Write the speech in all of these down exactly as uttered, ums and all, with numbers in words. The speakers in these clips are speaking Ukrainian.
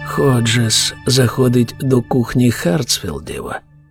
Ходжес заходить до кухні Хартсфілдів.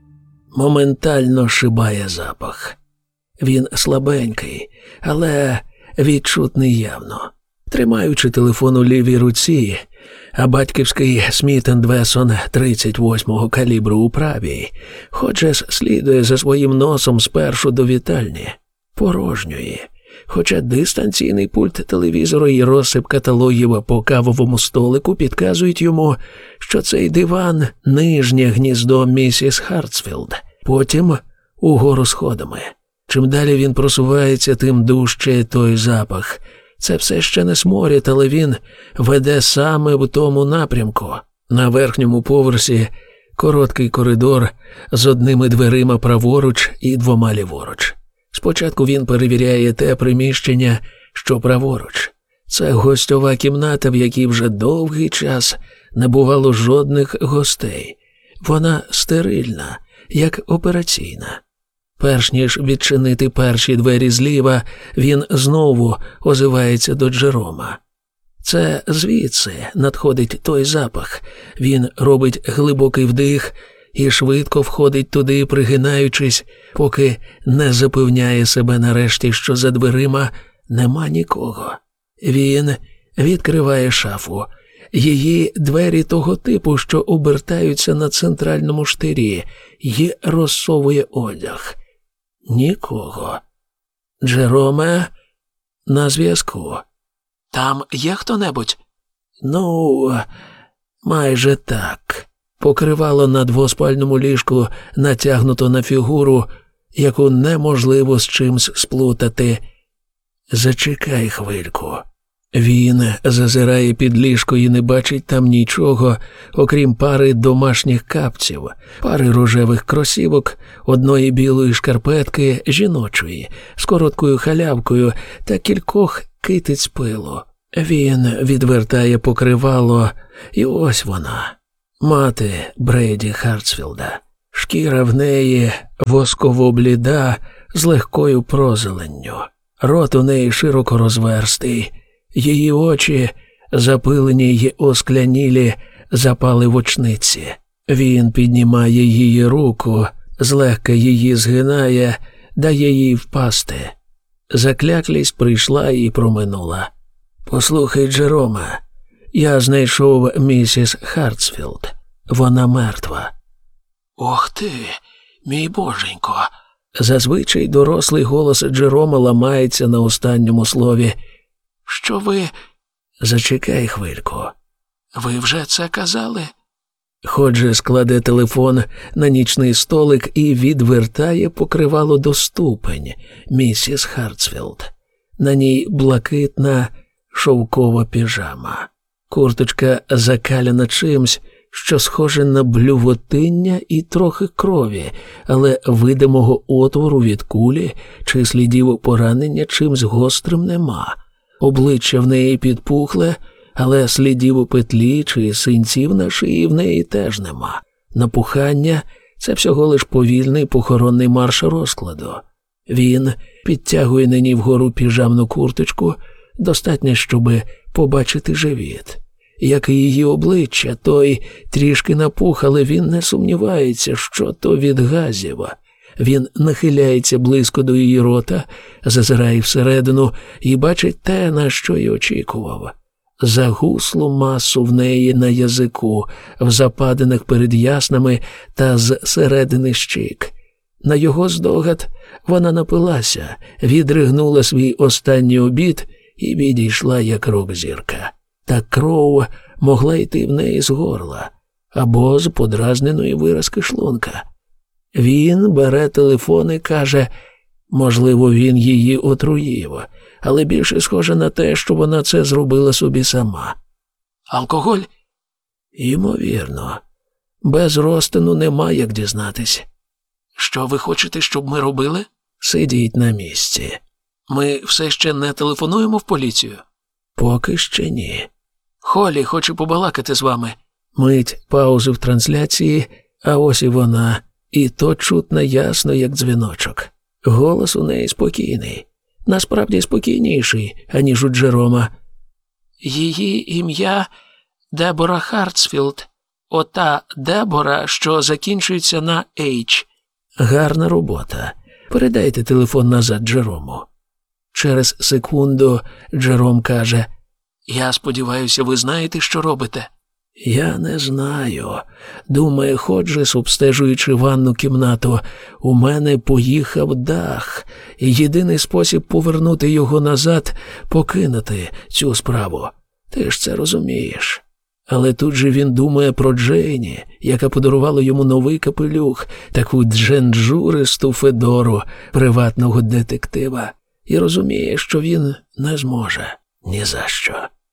Моментально шибає запах. Він слабенький, але відчутний явно. Тримаючи телефон у лівій руці, а батьківський Сміт енд Вессон тридцять восьмого калібру у правій, Ходжес слідує за своїм носом спершу до вітальні, порожньої, хоча дистанційний пульт телевізора і розсип каталогів по кавовому столику підказують йому, що цей диван – нижнє гніздо місіс Хартсфілд, потім угору сходами. Чим далі він просувається, тим дужче той запах. Це все ще не сморід, але він веде саме в тому напрямку. На верхньому поверсі короткий коридор з одними дверима праворуч і двома ліворуч. Спочатку він перевіряє те приміщення, що праворуч. Це гостьова кімната, в якій вже довгий час не бувало жодних гостей. Вона стерильна, як операційна. Перш ніж відчинити перші двері зліва, він знову озивається до Джерома. Це звідси надходить той запах. Він робить глибокий вдих і швидко входить туди, пригинаючись, поки не запевняє себе нарешті, що за дверима нема нікого. Він відкриває шафу. Її двері того типу, що обертаються на центральному штирі, і розсовує одяг. Нікого. Джероме, на зв'язку. Там є хто-небудь? Ну, майже так. Покривало на двоспальному ліжку натягнуто на фігуру, яку неможливо з чимсь сплутати. Зачекай хвильку. Він зазирає під ліжко і не бачить там нічого, окрім пари домашніх капців, пари рожевих кросівок, одної білої шкарпетки жіночої, з короткою халявкою та кількох китиць пилу. Він відвертає покривало, і ось вона, мати Брейді Хартсфілда. Шкіра в неї восково-бліда з легкою прозеленню. Рот у неї широко розверстий. Її очі, запилені й осклянілі, запали в очниці. Він піднімає її руку, злегка її згинає, дає їй впасти. Закляклість прийшла і проминула. «Послухай, Джероме, я знайшов місіс Хартсфілд. Вона мертва». «Ох ти, мій боженько!» Зазвичай дорослий голос Джерома ламається на останньому слові. «Що ви...» «Зачекай хвильку. Ви вже це казали?» Ходжес кладе телефон на нічний столик і відвертає покривало до ступень місіс Хартсфілд. На ній блакитна шовкова піжама. Курточка закаляна чимсь, що схоже на блювотиння і трохи крові, але видимого отвору від кулі чи слідів поранення чимсь гострим нема. Обличчя в неї підпухле, але слідів у петлі чи синців на шиї в неї теж нема. Напухання – це всього лиш повільний похоронний марш розкладу. Він підтягує на ній вгору піжамну курточку, достатньо, щоби побачити живіт. Як і її обличчя, той трішки напух, але він не сумнівається, що то від газів. Він нахиляється близько до її рота, зазирає всередину і бачить те, на що й очікував. Загуслу масу в неї на язику, в западинах перед яснами та з середини щік. На його здогад вона напилася, відригнула свій останній обід і відійшла, як рок-зірка. Та кров могла йти в неї з горла або з подразненої виразки шлунка. Він бере телефон і каже, можливо, він її отруїв, але більше схоже на те, що вона це зробила собі сама. Алкоголь? Ймовірно. Без розтину нема як дізнатись. Що ви хочете, щоб ми робили? Сидіть на місці. Ми все ще не телефонуємо в поліцію? Поки ще ні. Холі хоче побалакати з вами. Мить паузи в трансляції, а ось і вона. І то чутно ясно, як дзвіночок. Голос у неї спокійний. Насправді спокійніший, аніж у Джерома. Її ім'я Дебора Хартсфілд. Ота Дебора, що закінчується на H. Гарна робота. Передайте телефон назад Джерому. Через секунду Джером каже: «Я сподіваюся, ви знаєте, що робите?» «Я не знаю. Думає Ходжес, обстежуючи ванну кімнату. У мене поїхав дах. І єдиний спосіб повернути його назад – покинути цю справу. Ти ж це розумієш». Але тут же він думає про Джейні, яка подарувала йому новий капелюх, таку дженджуристу федору приватного детектива, і розуміє, що він не зможе ні за що.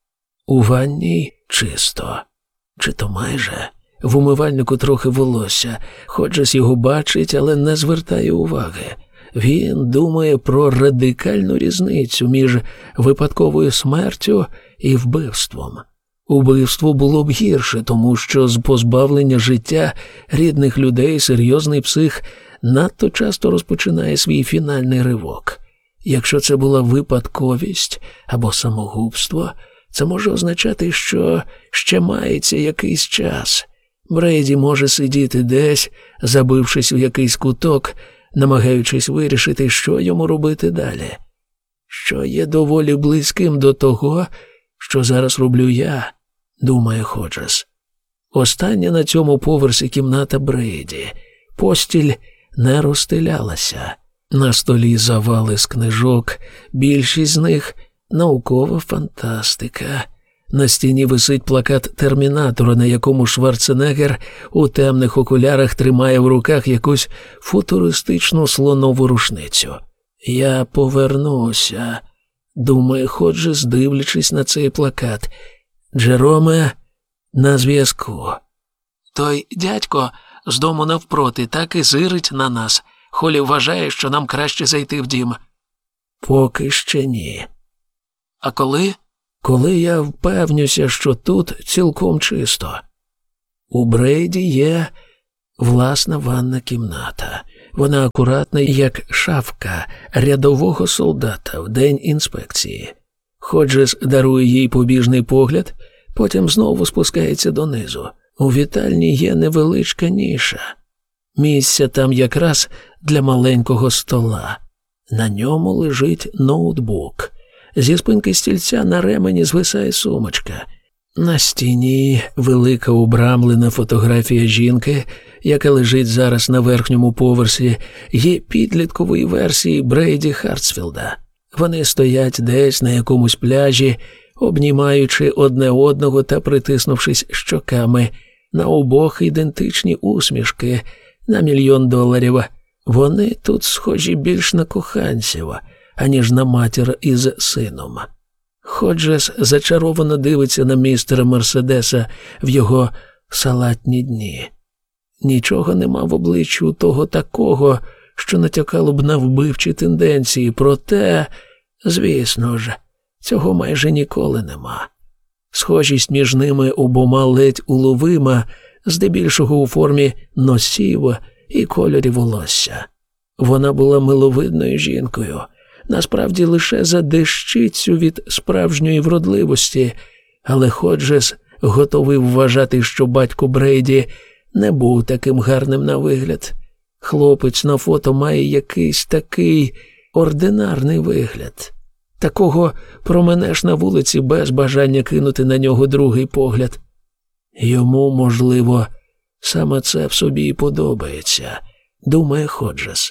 У ванні чисто. Чи то майже. В умивальнику трохи волосся. Ходжес його бачить, але не звертає уваги. Він думає про радикальну різницю між випадковою смертю і вбивством. Убивство було б гірше, тому що з позбавлення життя рідних людей серйозний псих надто часто розпочинає свій фінальний ривок. Якщо це була випадковість або самогубство, це може означати, що ще мається якийсь час. Брейді може сидіти десь, забившись у якийсь куток, намагаючись вирішити, що йому робити далі. Що є доволі близьким до того, що зараз роблю я, думає Ходжес. Остання на цьому поверсі кімната Брейді. Постіль не розстелялася. На столі завали з книжок, більшість з них – наукова фантастика. На стіні висить плакат Термінатора, на якому Шварценеггер у темних окулярах тримає в руках якусь футуристичну слонову рушницю. «Я повернуся», – думає Ходжес, дивлячись на цей плакат. Джероме на зв'язку. «Той дядько з дому навпроти так і зирить на нас. Холі вважає, що нам краще зайти в дім». «Поки ще ні». «А коли?» «Коли я впевнюся, що тут цілком чисто. У Брейді є власна ванна кімната. Вона акуратна, як шафка рядового солдата в день інспекції. Ходжес дарує їй побіжний погляд, потім знову спускається донизу. У вітальні є невеличка ніша. Місця там якраз для маленького стола. На ньому лежить ноутбук. Зі спинки стільця на ремені звисає сумочка. На стіні велика обрамлена фотографія жінки, яка лежить зараз на верхньому поверсі, є підліткової версії Брейді Хартсфілда. Вони стоять десь на якомусь пляжі, обнімаючи одне одного та притиснувшись щоками. На обох ідентичні усмішки на мільйон доларів. Вони тут схожі більш на коханців, аніж на матір із сином. Ходжес зачаровано дивиться на містера Мерседеса в його салатні дні. Нічого нема в обличчю того такого, що натякало б на вбивчі тенденції, проте, звісно ж, цього майже ніколи нема. Схожість між ними обома ледь уловима, здебільшого у формі носів і кольорі волосся. Вона була миловидною жінкою, насправді лише за дещицю від справжньої вродливості, але Ходжес готовий вважати, що батько Брейді не був таким гарним на вигляд. Хлопець на фото має якийсь такий ординарний вигляд. Такого променеш на вулиці без бажання кинути на нього другий погляд. Йому, можливо, саме це в собі і подобається, думає Ходжес.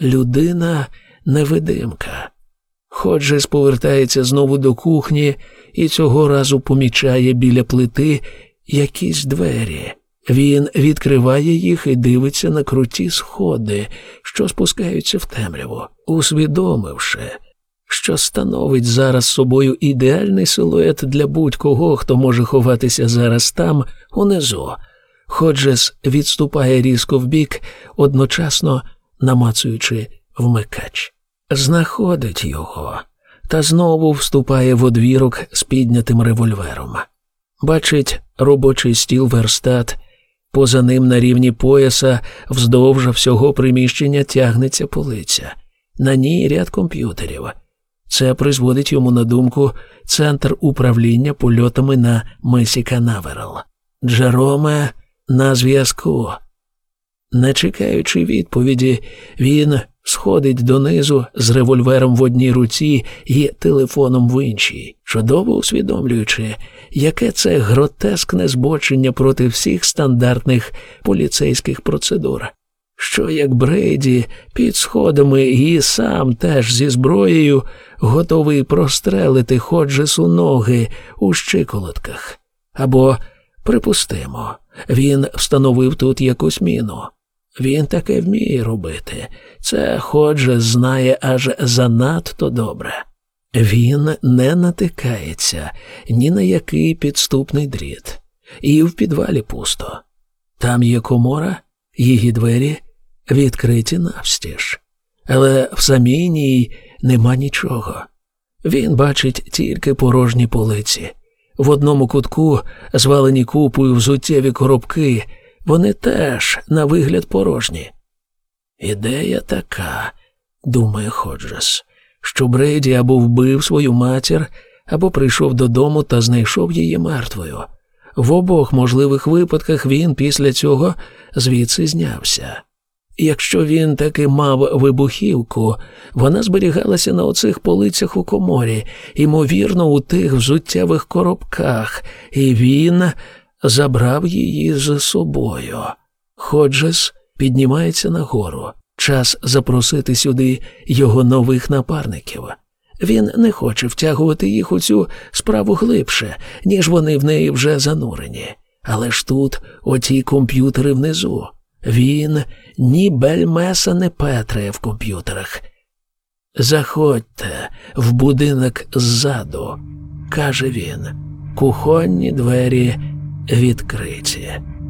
Людина-невидимка. Ходжес повертається знову до кухні і цього разу помічає біля плити якісь двері. Він відкриває їх і дивиться на круті сходи, що спускаються в темряву, усвідомивши, що становить зараз собою ідеальний силует для будь-кого, хто може ховатися зараз там, унизу. Ходжес відступає різко вбік, одночасно намацуючи вмикач. Знаходить його та знову вступає в одвірок з піднятим револьвером. Бачить робочий стіл-верстат, поза ним на рівні пояса вздовж всього приміщення тягнеться полиця. На ній ряд комп'ютерів. Це призводить йому на думку центр управління польотами на мисі Канаверал. Джероме на зв'язку. Не чекаючи відповіді, він сходить донизу з револьвером в одній руці і телефоном в іншій, чудово усвідомлюючи, яке це гротескне збочення проти всіх стандартних поліцейських процедур. Що як Брейді під сходами і сам теж зі зброєю готовий прострелити Ходжесу ноги у щиколотках. Або, припустимо, він встановив тут якусь міну. Він таке вміє робити. Це Ходжес знає аж занадто добре. Він не натикається ні на який підступний дріт. І в підвалі пусто. Там є комора, її двері відкриті навстіж. Але в самій ній нема нічого. Він бачить тільки порожні полиці. В одному кутку звалені купою взуттєві коробки, вони теж на вигляд порожні. Ідея така, думає Ходжес, що Брейді або вбив свою матір, або прийшов додому та знайшов її мертвою. В обох можливих випадках він після цього звідси знявся. Якщо він таки мав вибухівку, вона зберігалася на оцих полицях у коморі, ймовірно, у тих взуттєвих коробках, і він забрав її з собою. Ходжес піднімається нагору. Час запросити сюди його нових напарників. Він не хоче втягувати їх у цю справу глибше, ніж вони в неї вже занурені. Але ж тут оті комп'ютери внизу. Він ні бельмеса не петрає в комп'ютерах. «Заходьте в будинок ззаду», – каже він. Кухонні двері відкриті.